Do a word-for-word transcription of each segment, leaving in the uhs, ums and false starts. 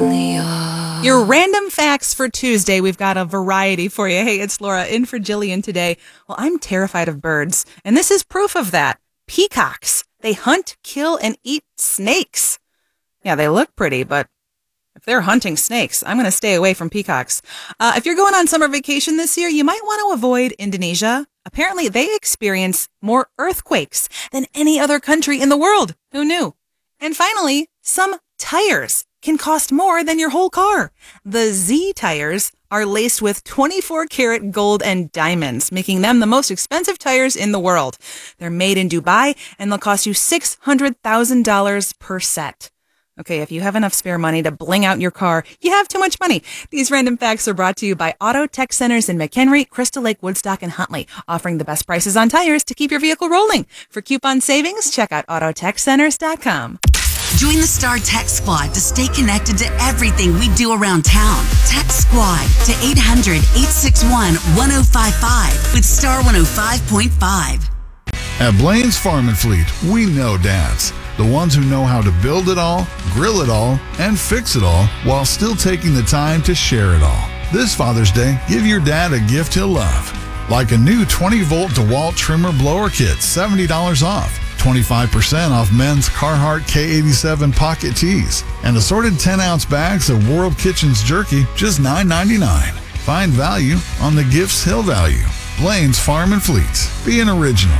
finally are. Your random facts for Tuesday. We've got a variety for you. Hey, it's Laura in for Jillian today. Well, I'm terrified of birds, and this is proof of that. Peacocks. They hunt, kill, and eat snakes. Yeah, they look pretty, but if they're hunting snakes, I'm going to stay away from peacocks. Uh, if you're going on summer vacation this year, you might want to avoid Indonesia. Apparently, they experience more earthquakes than any other country in the world. Who knew? And finally, some tires can cost more than your whole car. The Z tires are laced with twenty-four karat gold and diamonds, making them the most expensive tires in the world. They're made in Dubai, and they'll cost you six hundred thousand dollars per set. Okay, if you have enough spare money to bling out your car, you have too much money. These random facts are brought to you by Auto Tech Centers in McHenry, Crystal Lake, Woodstock, and Huntley, offering the best prices on tires to keep your vehicle rolling. For coupon savings, check out auto tech centers dot com. Join the Star Tech Squad to stay connected to everything we do around town. Text Squad to eight hundred, eight six one, one oh five five with Star one oh five point five. At Blaine's Farm and Fleet, we know dads. The ones who know how to build it all, grill it all, and fix it all while still taking the time to share it all. This Father's Day, give your dad a gift he'll love. Like a new twenty volt DeWalt trimmer blower kit, seventy dollars off. twenty-five percent off men's Carhartt K eighty-seven pocket tees. And assorted ten ounce bags of World Kitchens jerky, just nine ninety-nine. Find value on the gifts he'll value. Blaine's Farm and Fleet. Be an original.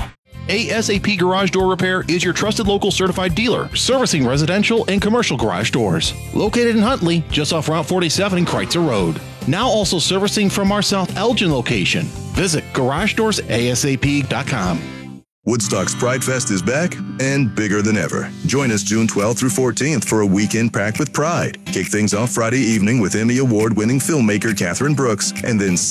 ASAP Garage Door Repair is your trusted local certified dealer, servicing residential and commercial garage doors. Located in Huntley, just off Route forty-seven and Kreitzer Road. Now also servicing from our South Elgin location. Visit garage doors A S A P dot com. Woodstock's Pride Fest is back and bigger than ever. Join us June twelfth through fourteenth for a weekend packed with pride. Kick things off Friday evening with Emmy Award-winning filmmaker Catherine Brooks, and then